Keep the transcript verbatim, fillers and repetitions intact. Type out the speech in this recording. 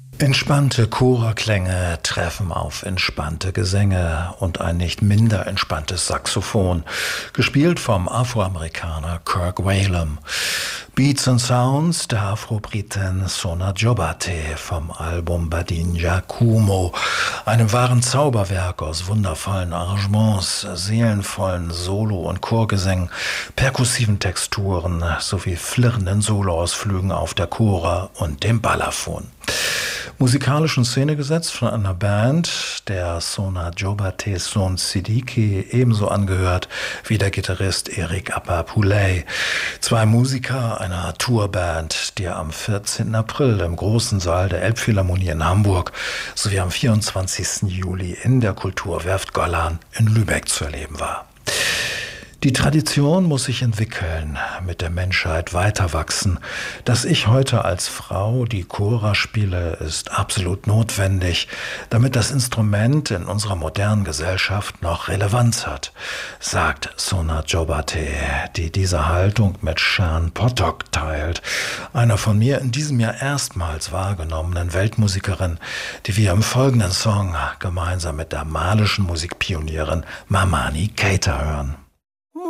Entspannte Chorklänge treffen auf entspannte Gesänge und ein nicht minder entspanntes Saxophon, gespielt vom Afroamerikaner Kirk Whalum. Beats and Sounds der Afro-Britin Sona Jobbate vom Album Badinja Kumo, einem wahren Zauberwerk aus wundervollen Arrangements, seelenvollen Solo- und Chorgesängen, perkussiven Texturen sowie flirrenden Soloausflügen auf der Kora und dem Balafon. Musikalisch in Szene gesetzt von einer Band, der Sona Jobbates Sohn Siddiqui ebenso angehört wie der Gitarrist Eric Apapuley. Zwei Musiker einer Tourband, die am vierzehnten April im großen Saal der Elbphilharmonie in Hamburg sowie am vierundzwanzigsten Juli in der Kulturwerft Gollan in Lübeck zu erleben war. Die Tradition muss sich entwickeln, mit der Menschheit weiter wachsen. Dass ich heute als Frau die Kora spiele, ist absolut notwendig, damit das Instrument in unserer modernen Gesellschaft noch Relevanz hat, sagt Sona Jobbate, die diese Haltung mit Sean Potok teilt, einer von mir in diesem Jahr erstmals wahrgenommenen Weltmusikerin, die wir im folgenden Song gemeinsam mit der malischen Musikpionierin Mamani Keita hören.